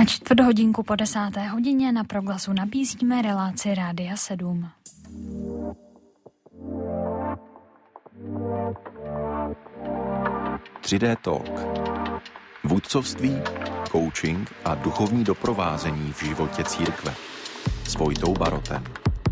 A 4:15 po 10:00 na Proglasu nabízíme relaci Rádia 7. Tři Talk. Vůdcovství, coaching a duchovní doprovázení v životě církve. S Vojtou Barotem.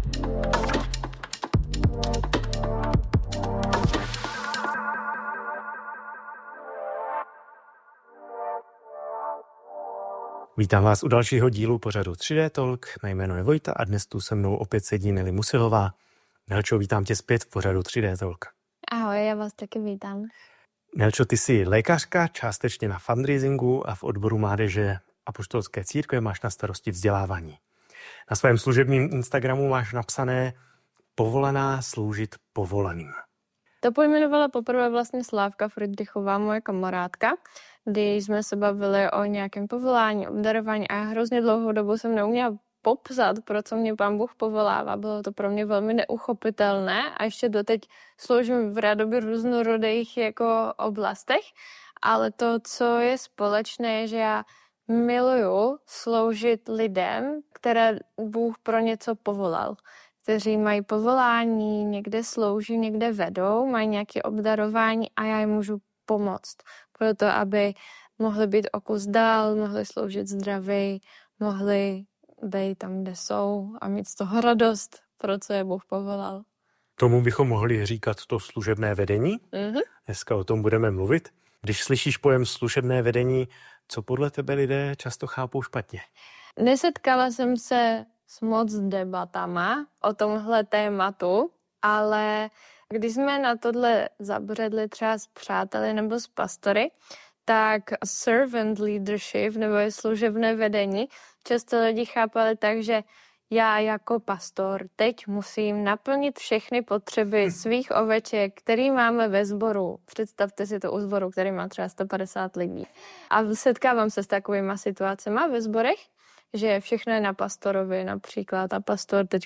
Vítám vás u dalšího dílu pořadu 3D Talk. Mé jméno je Vojta a dnes tu se mnou opět sedí Nelly Musilová. Nelčo, vítám tě zpět v pořadu 3D Talk. Ahoj, já vás taky vítám. Nelčo, ty jsi lékařka, částečně na fundraisingu a v odboru mládeže Apoštolské církve máš na starosti vzdělávání. Na svém služebním Instagramu máš napsané povolaná sloužit povolaným. To pojmenovala poprvé vlastně Slávka Friedrichová, moje kamarádka, kdy jsme se bavili o nějakém povolání, obdarování a hrozně dlouhou dobu jsem neuměla popsat, pro co mě Pán Bůh povolává. Bylo to pro mě velmi neuchopitelné a ještě doteď sloužím v rádoby různorodých jako oblastech, ale to, co je společné, je, že já miluju sloužit lidem, které Bůh pro něco povolal, kteří mají povolání, někde slouží, někde vedou, mají nějaké obdarování a já jim můžu pomoct. Proto, aby mohli být o kus dál, mohli sloužit zdraví, mohli být tam, kde jsou a mít z toho radost, pro co je Bůh povolal. Tomu bychom mohli říkat to služebné vedení. Dneska o tom budeme mluvit. Když slyšíš pojem služebné vedení, co podle tebe lidé často chápou špatně? Nesetkala jsem se s moc debatama o tomhle tématu, ale když jsme na tohle zabředli třeba s přáteli nebo s pastory, tak servant leadership nebo je služebné vedení často lidi chápali tak, že já jako pastor teď musím naplnit všechny potřeby svých oveček, který máme ve sboru. Představte si to u sboru, který má třeba 150 lidí. A setkávám se s takovýma situacemi ve sborech, že všechno je na pastorovi například a pastor teď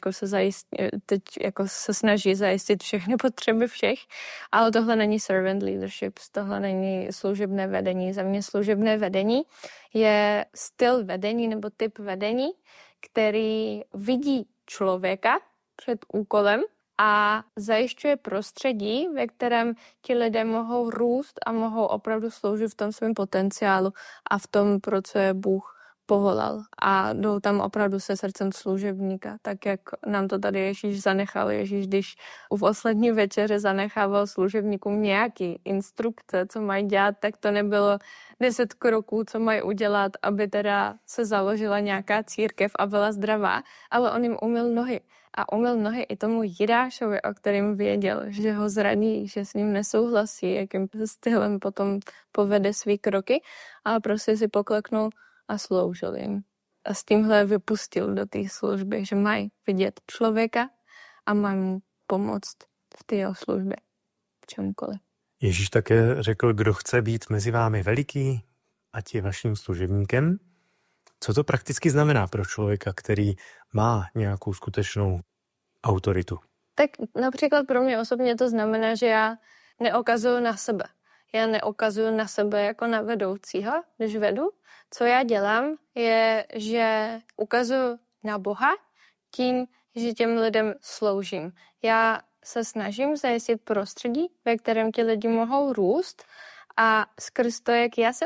se snaží zajistit všechny potřeby všech, ale tohle není servant leadership, tohle není služebné vedení. Za mě služebné vedení je styl vedení nebo typ vedení, který vidí člověka před úkolem a zajišťuje prostředí, ve kterém ti lidé mohou růst a mohou opravdu sloužit v tom svém potenciálu a v tom, pro co je Bůh povolal. A jdou tam opravdu se srdcem služebníka, tak jak nám to tady Ježíš zanechal. Ježíš, když u poslední večeře zanechával služebníkům nějaký instrukce, co mají dělat, tak to nebylo 10 kroků, co mají udělat, aby teda se založila nějaká církev a byla zdravá, ale on jim umyl nohy. A umyl nohy i tomu Jidášovi, o kterém věděl, že ho zraní, že s ním nesouhlasí, jakým stylem potom povede svý kroky, ale prostě si pokleknul a sloužil jim. A s tímhle vypustil do té služby, že mají vidět člověka a mají mu pomoct v té jeho službě, v čemkoliv. Ježíš také řekl, kdo chce být mezi vámi veliký, ať je vaším služebníkem. Co to prakticky znamená pro člověka, který má nějakou skutečnou autoritu? Tak například pro mě osobně to znamená, že já neokazuju na sebe. Já neokazuju na sebe jako na vedoucího, když vedu. Co já dělám, je, že ukazuju na Boha tím, že těm lidem sloužím. Já se snažím zajistit prostředí, ve kterém ti lidi mohou růst a skrz to, jak já se